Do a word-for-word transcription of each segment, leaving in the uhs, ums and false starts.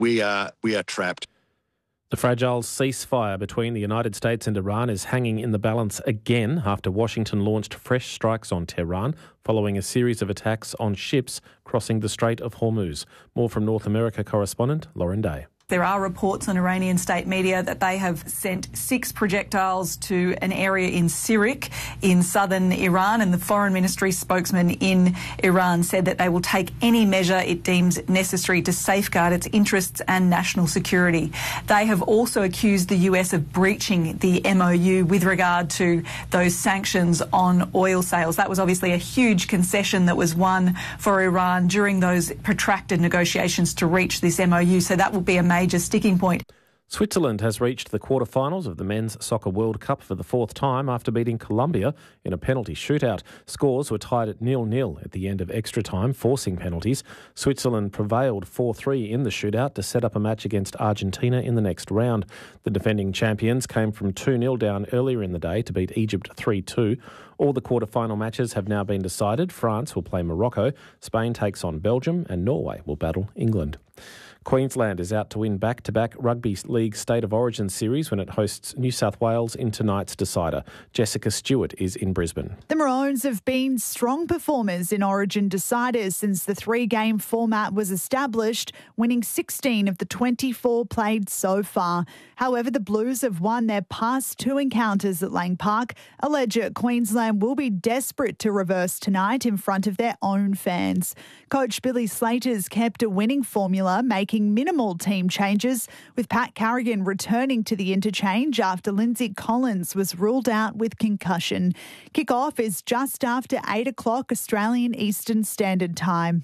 we are we are trapped. The fragile ceasefire between the United States and Iran is hanging in the balance again after Washington launched fresh strikes on Tehran following a series of attacks on ships crossing the Strait of Hormuz. More from North America correspondent Lauren Day. There are reports on Iranian state media that they have sent six projectiles to an area in Sirik in southern Iran, and the Foreign Ministry spokesman in Iran said that they will take any measure it deems necessary to safeguard its interests and national security. They have also accused the U S of breaching the M O U with regard to those sanctions on oil sales. That was obviously a huge concession that was won for Iran during those protracted negotiations to reach this M O U, so that will be a major major sticking point. Switzerland has reached the quarterfinals of the Men's Soccer World Cup for the fourth time after beating Colombia in a penalty shootout. Scores were tied at nil nil at the end of extra time, forcing penalties. Switzerland prevailed four three in the shootout to set up a match against Argentina in the next round. The defending champions came from two nil down earlier in the day to beat Egypt three two. All the quarter-final matches have now been decided. France will play Morocco, Spain takes on Belgium, and Norway will battle England. Queensland is out to win back-to-back Rugby League State of Origin series when it hosts New South Wales in tonight's decider. Jessica Stewart is in Brisbane. The Maroons have been strong performers in Origin deciders since the three-game format was established, winning sixteen of the twenty-four played so far. However, the Blues have won their past two encounters at Lang Park. Alleged Queensland will be desperate to reverse tonight in front of their own fans. Coach Billy Slater's kept a winning formula, making minimal team changes, with Pat Carrigan returning to the interchange after Lindsay Collins was ruled out with concussion. Kick-off is just after eight o'clock Australian Eastern Standard Time.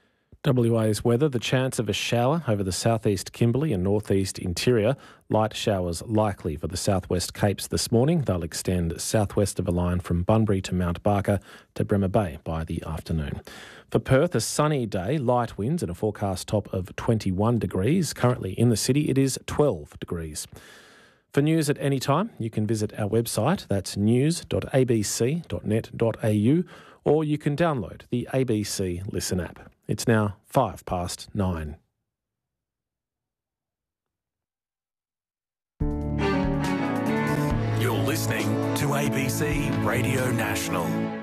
W A's weather, the chance of a shower over the southeast Kimberley and northeast interior. Light showers likely for the southwest Capes this morning. They'll extend southwest of a line from Bunbury to Mount Barker to Bremer Bay by the afternoon. For Perth, a sunny day, light winds and a forecast top of twenty-one degrees. Currently in the city, it is twelve degrees. For news at any time, you can visit our website. That's news dot a b c dot net dot a u, or you can download the A B C Listen app. It's now five past nine. You're listening to A B C Radio National.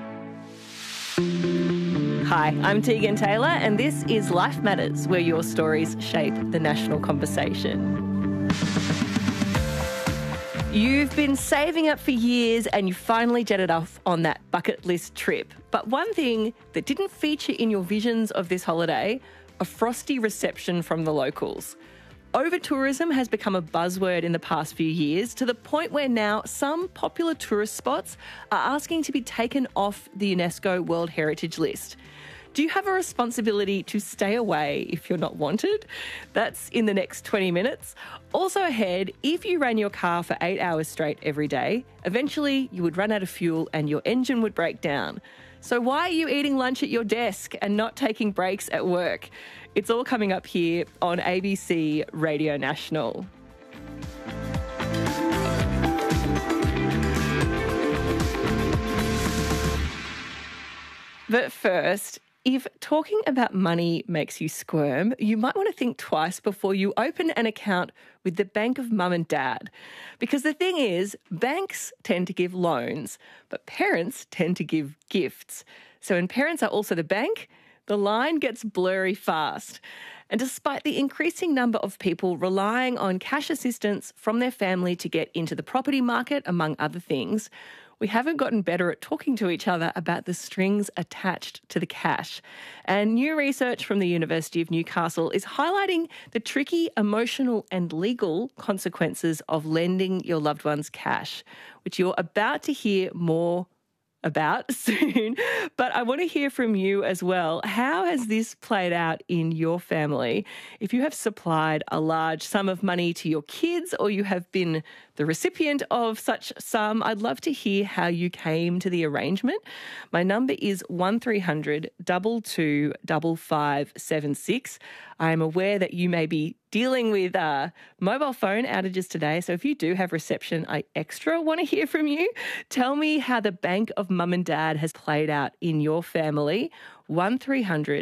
Hi, I'm Tegan Taylor, and this is Life Matters, where your stories shape the national conversation. You've been saving up for years and you finally jetted off on that bucket list trip. But one thing that didn't feature in your visions of this holiday, a frosty reception from the locals. Over-tourism has become a buzzword in the past few years, to the point where now some popular tourist spots are asking to be taken off the UNESCO World Heritage List. Do you have a responsibility to stay away if you're not wanted? That's in the next twenty minutes. Also ahead, if you ran your car for eight hours straight every day, eventually you would run out of fuel and your engine would break down. So why are you eating lunch at your desk and not taking breaks at work? It's all coming up here on A B C Radio National. But first, if talking about money makes you squirm, you might want to think twice before you open an account with the bank of mum and dad. Because the thing is, banks tend to give loans, but parents tend to give gifts. So when parents are also the bank, the line gets blurry fast. And despite the increasing number of people relying on cash assistance from their family to get into the property market, among other things, we haven't gotten better at talking to each other about the strings attached to the cash. And new research from the University of Newcastle is highlighting the tricky emotional and legal consequences of lending your loved ones cash, which you're about to hear more about soon. But I want to hear from you as well. How has this played out in your family? If you have supplied a large sum of money to your kids, or you have been the recipient of such sum, I'd love to hear how you came to the arrangement. My number is one three hundred two two five five seven six. I am aware that you may be dealing with uh, mobile phone outages today, so if you do have reception, I extra want to hear from you. Tell me how the bank of mum and dad has played out in your family. one three hundred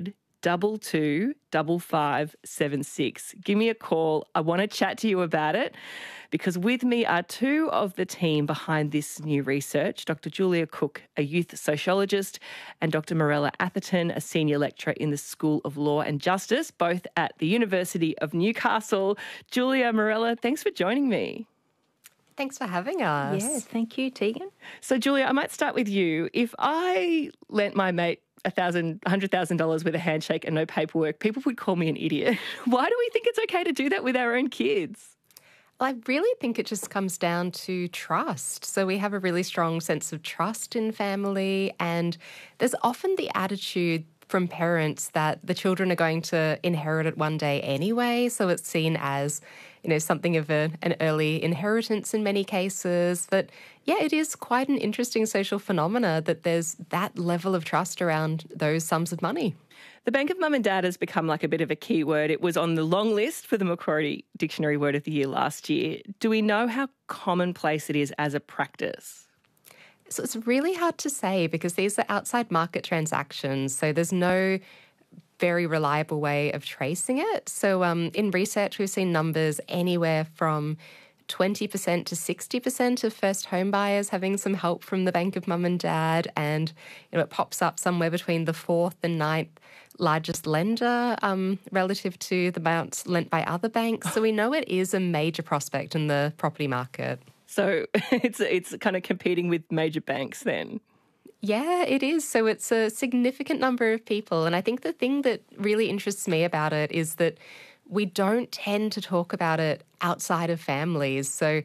double two double five seven six. Give me a call. I want to chat to you about it because with me are two of the team behind this new research, Doctor Julia Cook, a youth sociologist, and Doctor Morella Atherton, a senior lecturer in the School of Law and Justice, both at the University of Newcastle. Julia, Morella, thanks for joining me. Thanks for having us. Yes, thank you, Tegan. So, Julia, I might start with you. If I lent my mate a thousand, a hundred thousand dollars with a handshake and no paperwork, people would call me an idiot. Why do we think it's okay to do that with our own kids? I really think it just comes down to trust. So we have a really strong sense of trust in family, and there's often the attitude from parents that the children are going to inherit it one day anyway. So it's seen as, you know, something of a, an early inheritance in many cases. But yeah, it is quite an interesting social phenomena that there's that level of trust around those sums of money. The Bank of Mum and Dad has become like a bit of a key word. It was on the long list for the Macquarie Dictionary Word of the Year last year. Do we know how commonplace it is as a practice? So it's really hard to say because these are outside market transactions. So there's no very reliable way of tracing it. So um, in research, we've seen numbers anywhere from twenty percent to sixty percent of first home buyers having some help from the Bank of Mum and Dad. And you know, it pops up somewhere between the fourth and ninth largest lender um, relative to the amounts lent by other banks. So we know it is a major prospect in the property market. So it's it's kind of competing with major banks then. Yeah, it is. So it's a significant number of people. And I think the thing that really interests me about it is that we don't tend to talk about it outside of families. So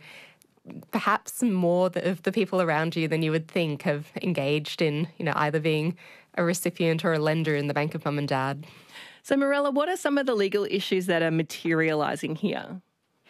perhaps more of the people around you than you would think have engaged in, you know, either being a recipient or a lender in the Bank of Mum and Dad. So Morella, what are some of the legal issues that are materialising here?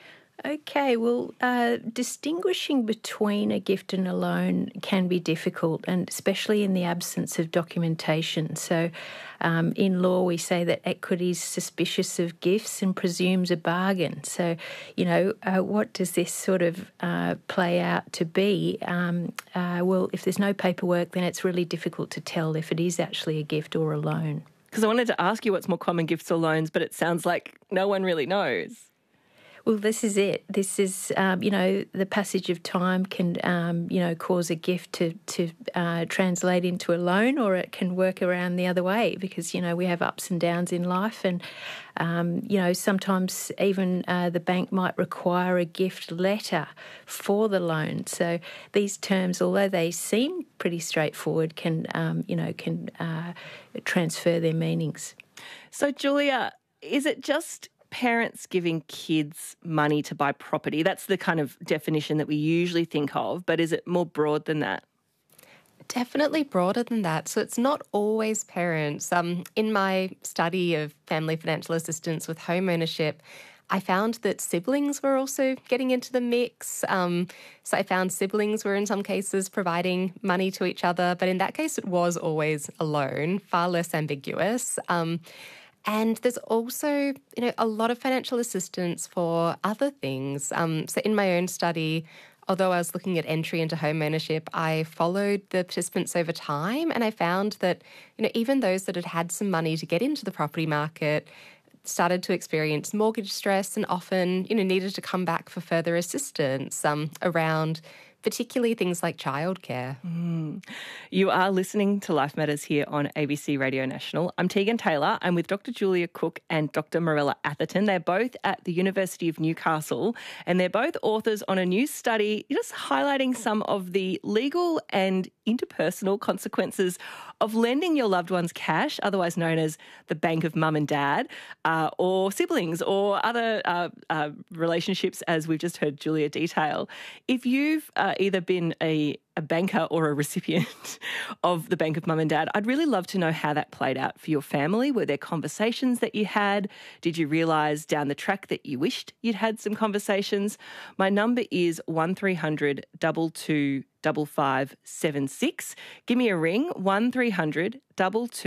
Okay, well, uh, distinguishing between a gift and a loan can be difficult, and especially in the absence of documentation. So um, in law, we say that equity is suspicious of gifts and presumes a bargain. So, you know, uh, what does this sort of uh, play out to be? Um, uh, well, if there's no paperwork, then it's really difficult to tell if it is actually a gift or a loan. Because I wanted to ask you what's more common, gifts or loans, but it sounds like no one really knows. Well, this is it. This is, um, you know, the passage of time can, um, you know, cause a gift to, to uh, translate into a loan, or it can work around the other way because, you know, we have ups and downs in life. And, um, you know, sometimes even uh, the bank might require a gift letter for the loan. So these terms, although they seem pretty straightforward, can, um, you know, can uh, transfer their meanings. So, Julia, is it just parents giving kids money to buy property? That's the kind of definition that we usually think of, but is it more broad than that? Definitely broader than that. So it's not always parents. Um, in my study of family financial assistance with home ownership, I found that siblings were also getting into the mix. Um, so I found siblings were in some cases providing money to each other, but in that case it was always a loan, far less ambiguous. Um, And there's also, you know, a lot of financial assistance for other things. Um, so in my own study, although I was looking at entry into home ownership, I followed the participants over time, and I found that, you know, even those that had had some money to get into the property market started to experience mortgage stress and often, you know, needed to come back for further assistance um, around particularly things like childcare. Mm. You are listening to Life Matters here on A B C Radio National. I'm Tegan Taylor. I'm with Doctor Julia Cook and Doctor Morella Atherton. They're both at the University of Newcastle, and they're both authors on a new study just highlighting some of the legal and interpersonal consequences of lending your loved ones cash, otherwise known as the Bank of Mum and Dad, uh, or siblings or other uh, uh, relationships, as we've just heard Julia detail. If you've uh, either been a, a banker or a recipient of the Bank of Mum and Dad, I'd really love to know how that played out for your family. Were there conversations that you had? Did you realise down the track that you wished you'd had some conversations? My number is one three hundred two two five five seven six. Give me a ring, one three hundred two two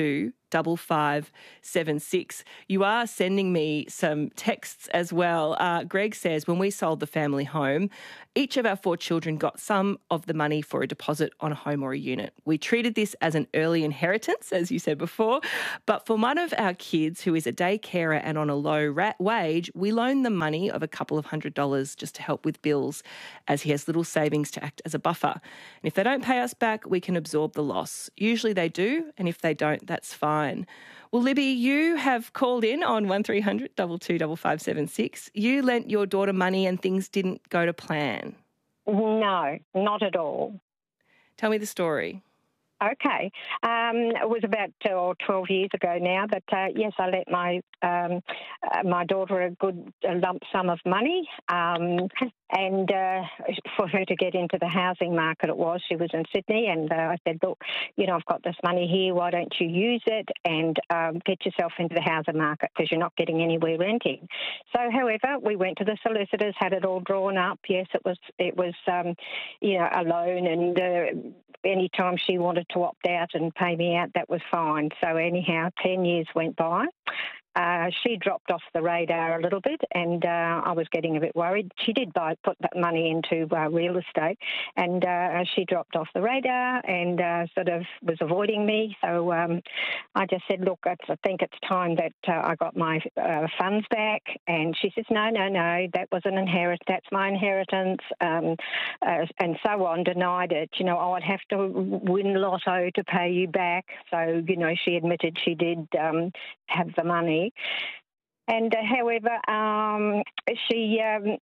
double five seven six. You are sending me some texts as well. Uh, Greg says, when we sold the family home, each of our four children got some of the money for a deposit on a home or a unit. We treated this as an early inheritance, as you said before, but for one of our kids who is a day carer and on a low rat wage, we loaned them money of a couple of hundred dollars just to help with bills, as he has little savings to act as a buffer. And if they don't pay us back, we can absorb the loss. Usually they do, and if they don't, that's fine. Well, Libby, you have called in on one three hundred two two five five seven six. You lent your daughter money and things didn't go to plan. No, not at all. Tell me the story. Okay. Um, it was about uh, twelve years ago now, but uh, yes, I lent my um, uh, my daughter a good a lump sum of money, um, and uh, for her to get into the housing market. It was she was in Sydney, and uh, I said, look, you know, I've got this money here. Why don't you use it and um, get yourself into the housing market, because you're not getting anywhere renting. So, however, we went to the solicitors, had it all drawn up. Yes, it was it was um, you know, a loan, and uh, any time she wanted to opt out and pay me out, that was fine. So anyhow, ten years went by. Uh, she dropped off the radar a little bit, and uh, I was getting a bit worried. She did buy, put that money into uh, real estate, and uh, she dropped off the radar and uh, sort of was avoiding me. So um, I just said, look, I think it's time that uh, I got my uh, funds back. And she says, no, no, no, that was an inherit. That's my inheritance, um, uh, and so on. Denied it. You know, oh, I'd have to win lotto to pay you back. So, you know, she admitted she did um, have the money. And uh, however, um, she, um,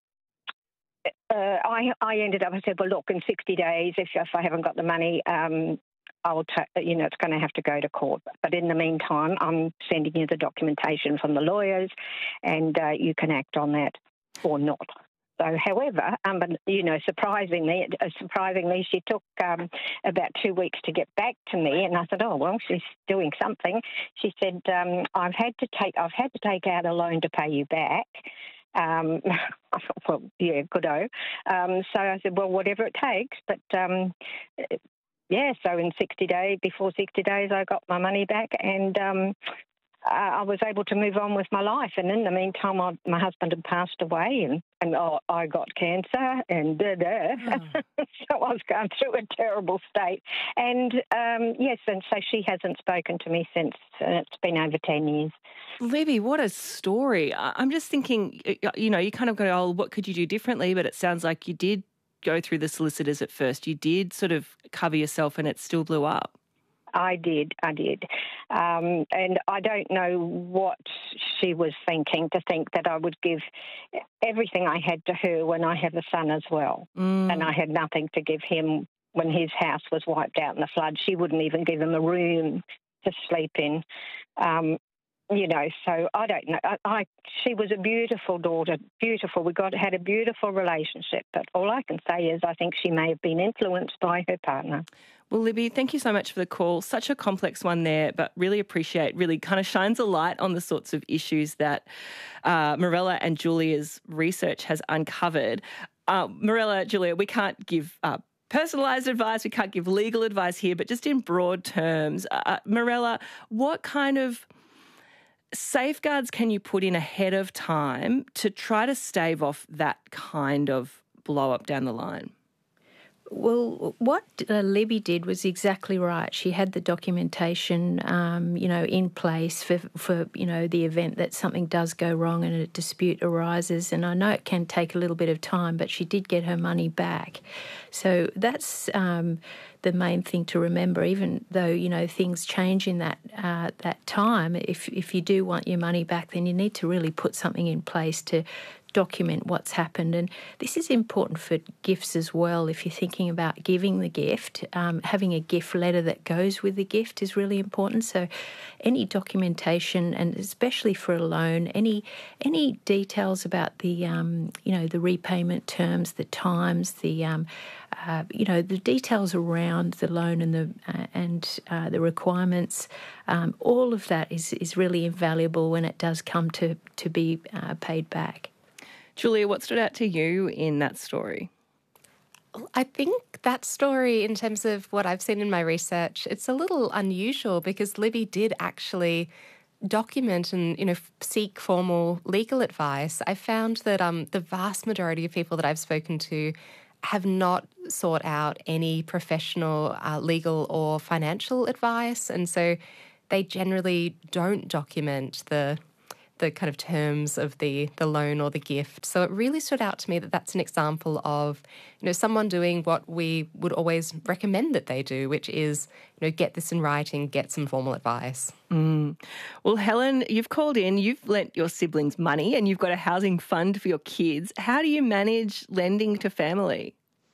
uh, I, I ended up. I said, "Well, look, in sixty days, if, if I haven't got the money, um, I'll, ta- you know, it's going to have to go to court. But in the meantime, I'm sending you the documentation from the lawyers, and uh, you can act on that or not." So, however, um, but, you know, surprisingly, uh, surprisingly, she took um, about two weeks to get back to me, and I said, "Oh well, she's doing something." She said, um, "I've had to take, I've had to take out a loan to pay you back." Um, I thought, well, yeah, good-o. Um, so I said, "Well, whatever it takes," but. Um, Yeah, so in sixty days, before sixty days, I got my money back, and um, I was able to move on with my life. And in the meantime, I, my husband had passed away, and, and oh, I got cancer, and da da. Oh. So I was going through a terrible state. And um, yes, and so she hasn't spoken to me since, and it's been over ten years. Libby, what a story. I'm just thinking, you know, you kind of go, oh, what could you do differently? But it sounds like you did go through the solicitors at first. You did sort of cover yourself, and it still blew up. I did, I did. Um, and I don't know what she was thinking, to think that I would give everything I had to her when I have a son as well. Mm. And I had nothing to give him when his house was wiped out in the flood. She wouldn't even give him a room to sleep in. Um, You know, so I don't know. I, I she was a beautiful daughter, beautiful. We got had a beautiful relationship. But all I can say is I think she may have been influenced by her partner. Well, Libby, thank you so much for the call. Such a complex one there, but really appreciate, really kind of shines a light on the sorts of issues that uh, Mirella and Julia's research has uncovered. Uh, Mirella, Julia, we can't give uh, personalised advice, we can't give legal advice here, but just in broad terms, uh, Mirella, what kind of safeguards can you put in ahead of time to try to stave off that kind of blow up down the line? Well, what uh, Libby did was exactly right. She had the documentation, um, you know, in place for, for, you know, the event that something does go wrong and a dispute arises. And I know it can take a little bit of time, but she did get her money back. So that's um, the main thing to remember, even though, you know, things change in that uh, that time. If, if you do want your money back, then you need to really put something in place to document what's happened. And this is important for gifts as well. If you're thinking about giving the gift, um, having a gift letter that goes with the gift is really important. So any documentation, and especially for a loan, any any details about the um, you know, the repayment terms, the times, the um, uh, you know, the details around the loan and the uh, and uh, the requirements, um, all of that is is really invaluable when it does come to to be uh, paid back. Julia, what stood out to you in that story? I think that story, in terms of what I've seen in my research, it's a little unusual because Libby did actually document and, you know, seek formal legal advice. I found that um, the vast majority of people that I've spoken to have not sought out any professional uh, legal or financial advice, and so they generally don't document the the kind of terms of the the loan or the gift. So it really stood out to me that that's an example of, you know, someone doing what we would always recommend that they do, which is, you know, get this in writing, get some formal advice. Mm. Well, Helen, you've called in, you've lent your siblings money and you've got a housing fund for your kids. How do you manage lending to family?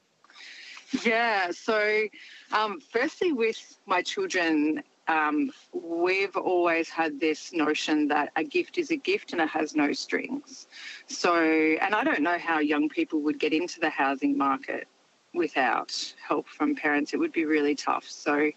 Yeah, so um, firstly with my children, Um, we've always had this notion that a gift is a gift and it has no strings. So, and I don't know how young people would get into the housing market without help from parents. It would be really tough. So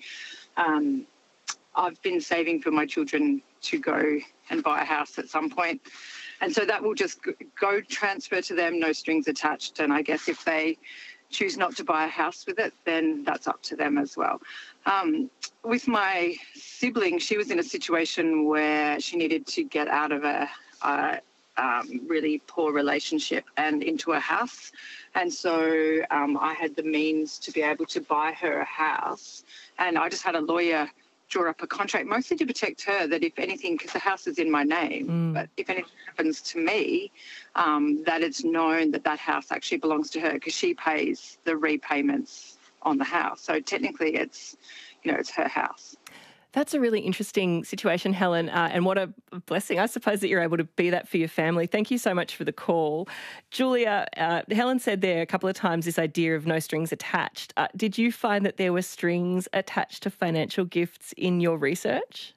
um, I've been saving for my children to go and buy a house at some point. And so that will just go transfer to them, no strings attached. And I guess if they choose not to buy a house with it, then that's up to them as well. Um, with my sibling, she was in a situation where she needed to get out of a, a um, really poor relationship and into a house. And so um, I had the means to be able to buy her a house. And I just had a lawyer draw up a contract, mostly to protect her, that if anything, because the house is in my name, mm. but if anything happens to me, um, that it's known that that house actually belongs to her because she pays the repayments on the house. So technically it's, you know, it's her house. That's a really interesting situation, Helen, uh, and what a blessing, I suppose, that you're able to be that for your family. Thank you so much for the call. Julia, uh, Helen said there a couple of times this idea of no strings attached. Uh, did you find that there were strings attached to financial gifts in your research?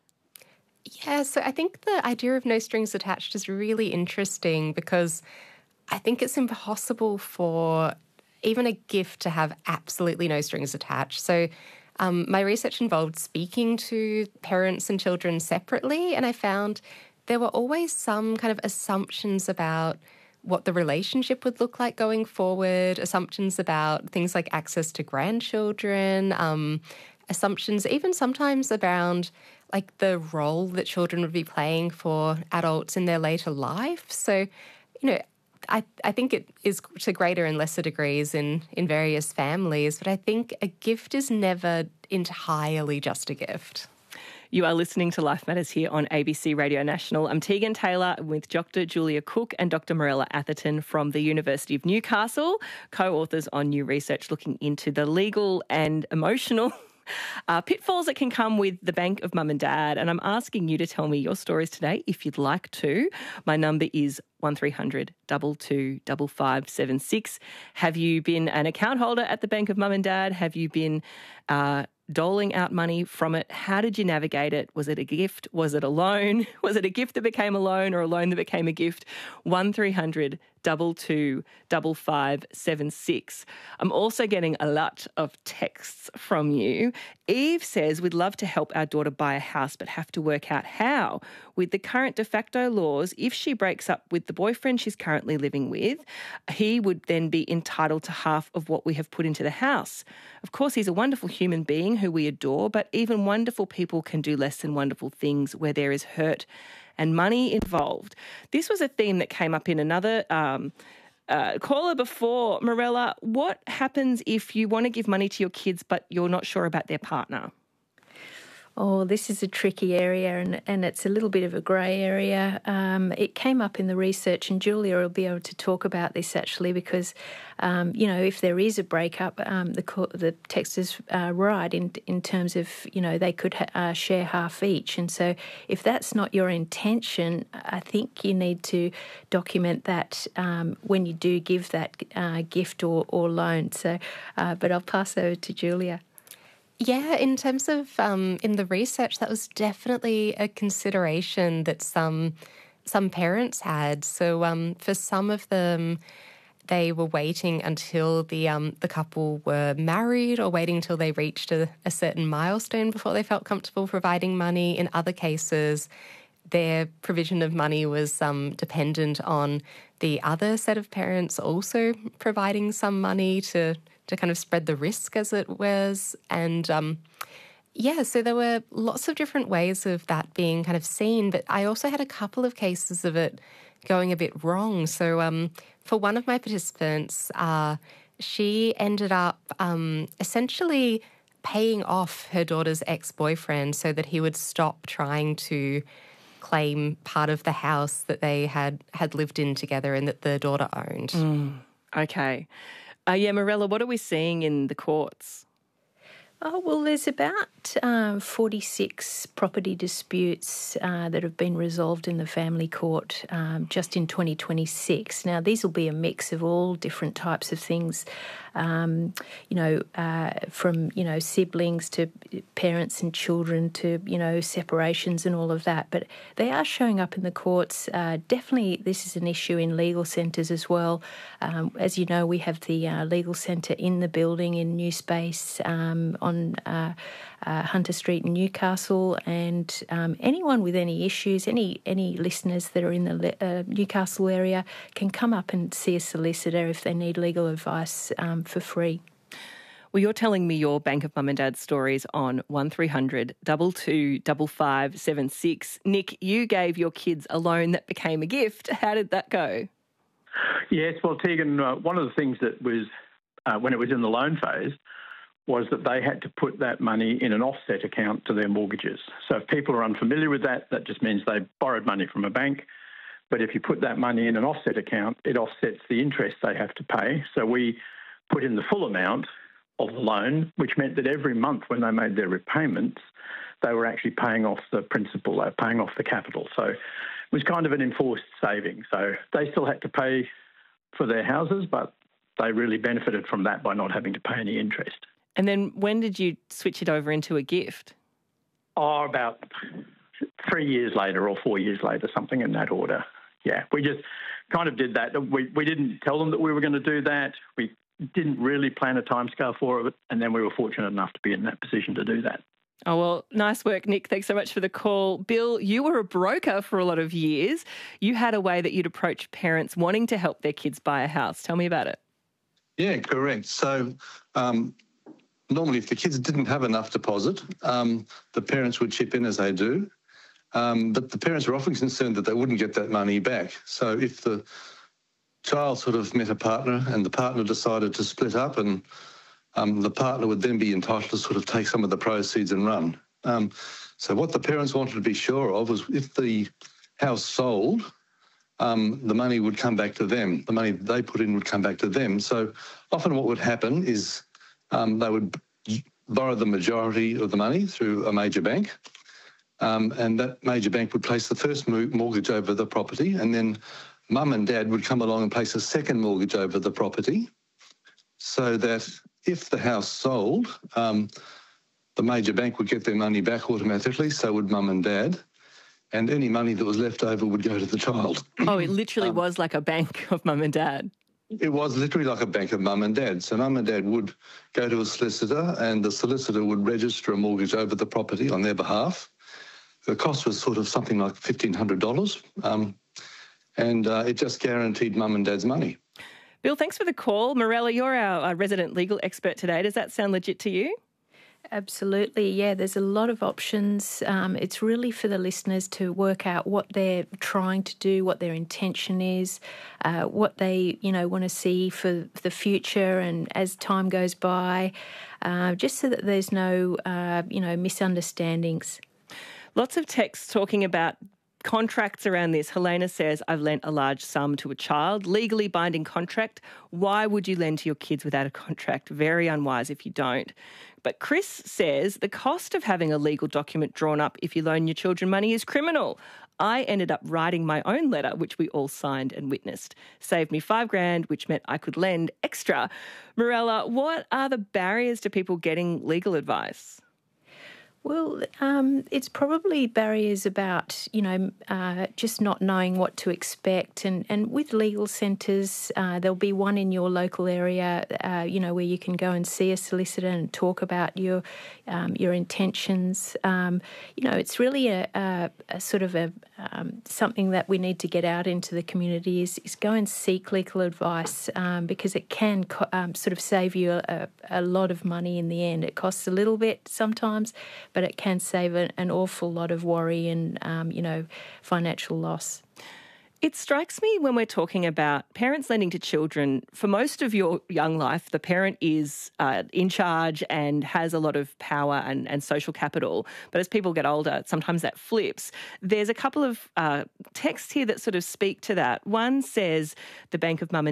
Yeah, so I think the idea of no strings attached is really interesting because I think it's impossible for even a gift to have absolutely no strings attached. So Um, my research involved speaking to parents and children separately, and I found there were always some kind of assumptions about what the relationship would look like going forward, assumptions about things like access to grandchildren, um, assumptions even sometimes around like the role that children would be playing for adults in their later life. So, you know, I, I think it is to greater and lesser degrees in, in various families, but I think a gift is never entirely just a gift. You are listening to Life Matters here on A B C Radio National. I'm Tegan Taylor with Doctor Julia Cook and Doctor Morella Atherton from the University of Newcastle, co-authors on new research looking into the legal and emotional Uh, pitfalls that can come with the bank of mum and dad. And I'm asking you to tell me your stories today if you'd like to. My number is one three hundred two two five five seven six. Have you been an account holder at the bank of mum and dad? Have you been uh, doling out money from it? How did you navigate it? Was it a gift? Was it a loan? Was it a gift that became a loan or a loan that became a gift? one three hundred two two five five seven six. I'm also getting a lot of texts from you. Eve says, we'd love to help our daughter buy a house but have to work out how. With the current de facto laws, if she breaks up with the boyfriend she's currently living with, he would then be entitled to half of what we have put into the house. Of course, he's a wonderful human being who we adore, but even wonderful people can do less than wonderful things where there is hurt and money involved. This was a theme that came up in another um, uh, caller before. Morella, what happens if you want to give money to your kids but you're not sure about their partner? Oh, this is a tricky area and, and it's a little bit of a grey area. Um, it came up in the research and Julia will be able to talk about this actually because, um, you know, if there is a breakup, um, the the text is uh, right in in terms of, you know, they could ha- uh, share half each. And so if that's not your intention, I think you need to document that um, when you do give that uh, gift or, or loan. So, uh, but I'll pass over to Julia. Yeah, in terms of um, in the research, that was definitely a consideration that some some parents had. So um, for some of them, they were waiting until the um, the couple were married or waiting until they reached a, a certain milestone before they felt comfortable providing money. In other cases, their provision of money was um, dependent on the other set of parents also providing some money to to kind of spread the risk, as it was. And um, yeah, so there were lots of different ways of that being kind of seen, but I also had a couple of cases of it going a bit wrong. So um, for one of my participants, uh, she ended up um, essentially paying off her daughter's ex-boyfriend so that he would stop trying to claim part of the house that they had, had lived in together and that the daughter owned. Mm, okay. Uh, yeah, Morella, what are we seeing in the courts? Oh, well, there's about um, forty-six property disputes uh, that have been resolved in the family court um, just in twenty twenty-six. Now, these will be a mix of all different types of things, um, you know, uh, from, you know, siblings to parents and children to, you know, separations and all of that. But they are showing up in the courts. Uh, definitely this is an issue in legal centres as well. Um, as you know, we have the uh, legal centre in the building in New Space um, on on uh, uh, Hunter Street in Newcastle, and um, anyone with any issues, any any listeners that are in the uh, Newcastle area can come up and see a solicitor if they need legal advice um, for free. Well, you're telling me your Bank of Mum and Dad stories on one three hundred, two two five five seven six. Nick, you gave your kids a loan that became a gift. How did that go? Yes, well, Tegan, uh, one of the things that was, uh, when it was in the loan phase, was that they had to put that money in an offset account to their mortgages. So if people are unfamiliar with that, that just means they borrowed money from a bank. But if you put that money in an offset account, it offsets the interest they have to pay. So we put in the full amount of the loan, which meant that every month when they made their repayments, they were actually paying off the principal, they were paying off the capital. So it was kind of an enforced saving. So they still had to pay for their houses, but they really benefited from that by not having to pay any interest. And then when did you switch it over into a gift? Oh, about three years later or four years later, something in that order. Yeah, we just kind of did that. We we didn't tell them that we were going to do that. We didn't really plan a timescale for it, and then we were fortunate enough to be in that position to do that. Oh, well, nice work, Nick. Thanks so much for the call. Bill, you were a broker for a lot of years. You had a way that you'd approach parents wanting to help their kids buy a house. Tell me about it. Yeah, correct. So um, normally if the kids didn't have enough deposit, um, the parents would chip in as they do. Um, but the parents were often concerned that they wouldn't get that money back. So if the child sort of met a partner and the partner decided to split up, and um, the partner would then be entitled to sort of take some of the proceeds and run. Um, so what the parents wanted to be sure of was if the house sold, um, the money would come back to them. The money they put in would come back to them. So often what would happen is um, they would borrow the majority of the money through a major bank, um, and that major bank would place the first mortgage over the property, and then mum and dad would come along and place a second mortgage over the property, so that if the house sold, um, the major bank would get their money back automatically, so would mum and dad, and any money that was left over would go to the child. Oh, it literally um, was like a bank of mum and dad. It was literally like a bank of mum and dad. So mum and dad would go to a solicitor, and the solicitor would register a mortgage over the property on their behalf. The cost was sort of something like fifteen hundred dollars, um, and uh, it just guaranteed mum and dad's money. Bill, thanks for the call. Morella, you're our, our resident legal expert today. Does that sound legit to you? Absolutely, yeah. There's a lot of options. Um, it's really for the listeners to work out what they're trying to do, what their intention is, uh, what they, you know, want to see for the future, and as time goes by, uh, just so that there's no, uh, you know, misunderstandings. Lots of texts talking about contracts around this. Helena says, I've lent a large sum to a child, legally binding contract. Why would you lend to your kids without a contract? Very unwise if you don't. But Chris says the cost of having a legal document drawn up if you loan your children money is criminal. I ended up writing my own letter, which we all signed and witnessed. Saved me five grand, which meant I could lend extra. Morella, what are the barriers to people getting legal advice? Well, um, it's probably barriers about, you know, uh, just not knowing what to expect. And, and with legal centres, uh, there'll be one in your local area, uh, you know, where you can go and see a solicitor and talk about your um, your intentions. Um, you know, it's really a, a, a sort of a, um, something that we need to get out into the community is, is go and seek legal advice um, because it can co- um, sort of save you a, a lot of money in the end. It costs a little bit sometimes, but it can save an, an awful lot of worry and, um, you know, financial loss. It strikes me when we're talking about parents lending to children, for most of your young life, the parent is uh, in charge and has a lot of power and, and social capital. But as people get older, sometimes that flips. There's a couple of uh, texts here that sort of speak to that. One says the Bank of Mum and